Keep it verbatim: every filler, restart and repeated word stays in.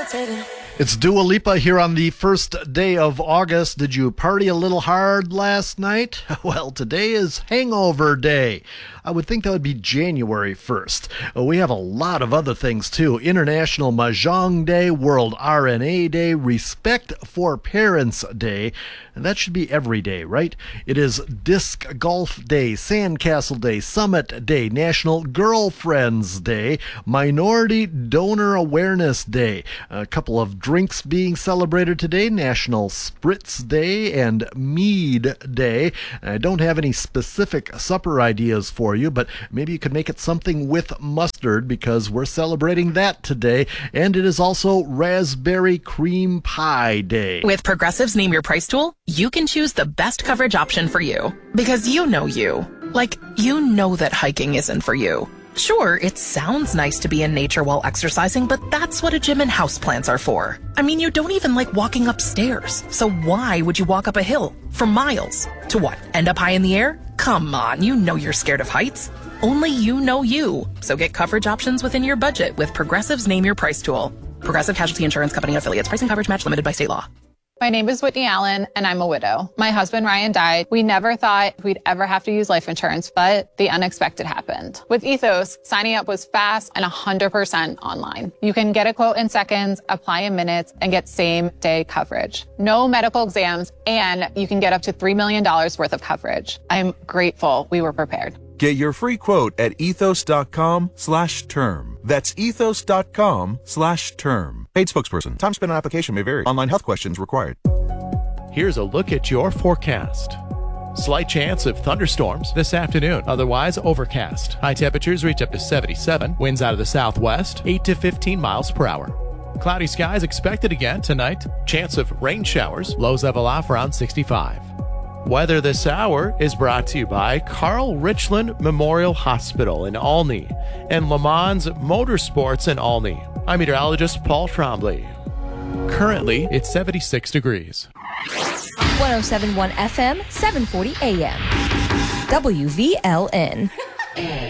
levitating. It's Dua Lipa here on the first day of August. Did you party a little hard last night? Well, today is Hangover Day. I would think that would be January first. We have a lot of other things too. International Mahjong Day, World R N A Day, Respect for Parents Day. And that should be every day, right? It is Disc Golf Day, Sandcastle Day, Summit Day, National Girlfriends Day, Minority Donor Awareness Day. A couple of drinks being celebrated today, National Spritz Day and Mead Day. I don't have any specific supper ideas for you, but maybe you could make it something with mustard because we're celebrating that today. And it is also Raspberry Cream Pie Day. With Progressive's Name Your Price tool, you can choose the best coverage option for you. Because you know you. Like, you know that hiking isn't for you. Sure, it sounds nice to be in nature while exercising, but that's what a gym and houseplants are for. I mean, you don't even like walking upstairs. So why would you walk up a hill for miles? To what, end up high in the air? Come on, you know you're scared of heights. Only you know you. So get coverage options within your budget with Progressive's Name Your Price tool. Progressive Casualty Insurance Company affiliates. Price and coverage match limited by state law. My name is Whitney Allen, and I'm a widow. My husband, Ryan, died. We never thought we'd ever have to use life insurance, but the unexpected happened. With Ethos, signing up was fast and one hundred percent online. You can get a quote in seconds, apply in minutes, and get same-day coverage. No medical exams, and you can get up to three million dollars worth of coverage. I'm grateful we were prepared. Get your free quote at ethos.com slash term. That's ethos.com slash term. Paid spokesperson. Time spent on application may vary. Online health questions required. Here's a look at your forecast. Slight chance of thunderstorms this afternoon, otherwise overcast. High temperatures reach up to seventy-seven. Winds out of the southwest, eight to fifteen miles per hour. Cloudy skies expected again tonight. Chance of rain showers. Lows level off around sixty-five. Weather this hour is brought to you by Carl Richland Memorial Hospital in Olney and Le Mans Motorsports in Olney. I'm meteorologist Paul Trombley. Currently, it's seventy-six degrees. one oh seven point one F M, seven forty A M. W V L N.